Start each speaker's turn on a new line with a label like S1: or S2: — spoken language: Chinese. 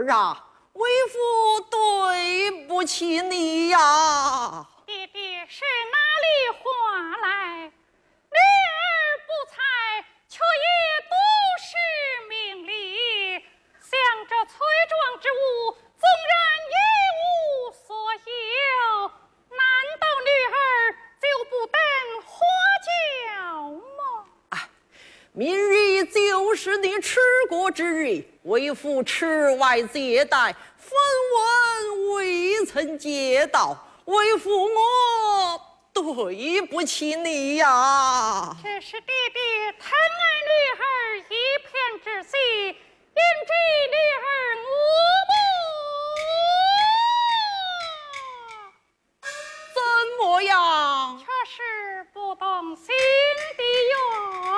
S1: 啊，为父对不起你呀。
S2: 爹爹是哪里话来？女儿不才，却也都是明理。想着崔庄之物，纵然一无所有，难道女儿就不等花轿吗？
S1: 明日就是你持国之日，为父池外接待，分文未曾接到，为父我对不起你呀。
S2: 这是爹爹疼爱